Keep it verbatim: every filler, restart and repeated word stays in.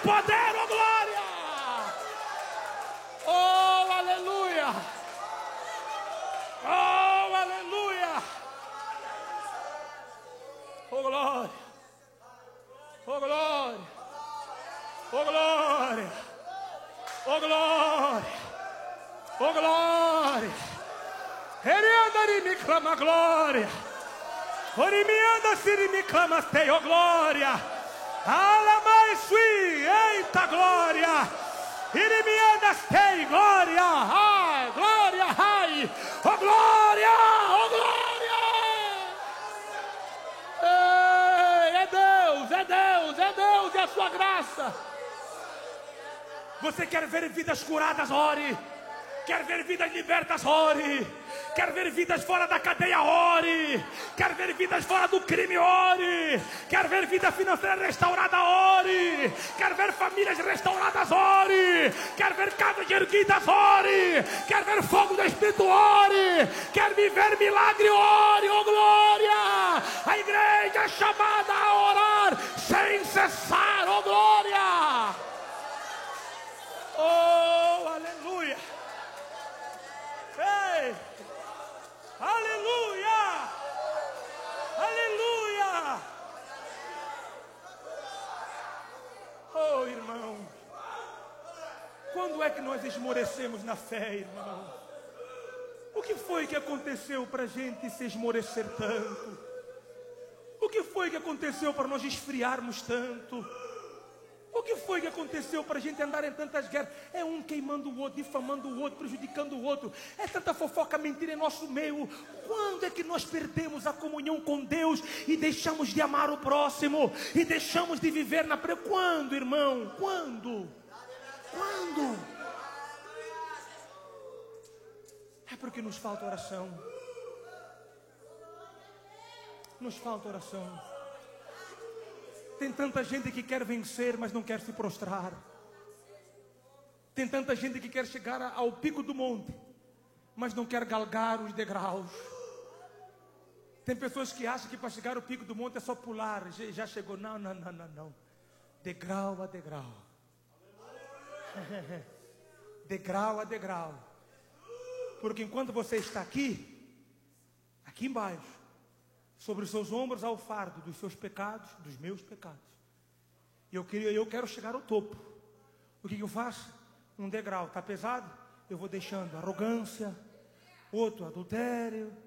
poder, oh glória! Oh, aleluia! Oh, aleluia! Oh, glória! Oh, glória! Oh, glória! Oh, glória! Oh, glória! Ele anda e me clama glória! Ele me anda se me clama sei, oh glória! Ala mais sui, eita glória! Ele me anda sei, glória! Ai, glória, ai! Oh glória! Oh glória! Ei, é Deus, é Deus, é Deus, é a sua graça! Você quer ver vidas curadas? Ore! Quer ver vidas libertas? Ore! Quer ver vidas fora da cadeia? Ore! Quer ver vidas fora do crime? Ore! Quer ver vida financeira restaurada? Ore! Quer ver famílias restauradas? Ore! Quer ver casas erguidas? Ore! Quer ver fogo do Espírito? Ore! Quer viver milagre? Ore! Oh glória! A igreja é chamada a orar sem cessar! Oh glória! Oh, aleluia! Ei! Aleluia! Aleluia! Oh, irmão, quando é que nós esmorecemos na fé, irmão? O que foi que aconteceu para a gente se esmorecer tanto? O que foi que aconteceu para nós esfriarmos tanto? O que foi que aconteceu para a gente andar em tantas guerras? É um queimando o outro, difamando o outro, prejudicando o outro. É tanta fofoca, mentira em nosso meio. Quando é que nós perdemos a comunhão com Deus e deixamos de amar o próximo? E deixamos de viver na pre... Quando, irmão? Quando? Quando? É porque nos falta oração. Nos falta oração. Tem tanta gente que quer vencer, mas não quer se prostrar. Tem tanta gente que quer chegar ao pico do monte, mas não quer galgar os degraus. Tem pessoas que acham que para chegar ao pico do monte é só pular. Já chegou. Não, não, não, não, não. Degrau a degrau. Degrau a degrau. Porque enquanto você está aqui, aqui embaixo, sobre os seus ombros há o fardo dos seus pecados, dos meus pecados. E eu, queria, eu quero chegar ao topo. O que, que eu faço? Um degrau, está pesado? Eu vou deixando arrogância, outro adultério,